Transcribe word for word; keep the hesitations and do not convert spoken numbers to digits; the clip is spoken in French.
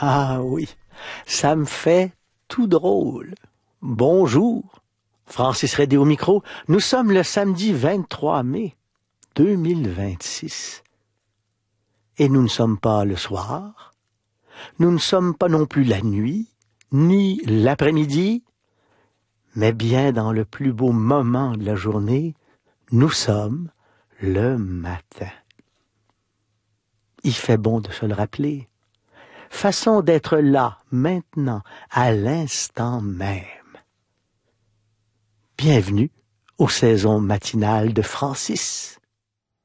Ah oui, ça me fait tout drôle. Bonjour, Francis Redé au micro. Nous sommes le samedi vingt-trois mai deux mille vingt-six. Et nous ne sommes pas le soir, nous ne sommes pas non plus la nuit, ni l'après-midi, mais bien dans le plus beau moment de la journée, nous sommes le matin. Il fait bon de se le rappeler. Façon d'être là, maintenant, à l'instant même. Bienvenue aux saisons matinales de Francis.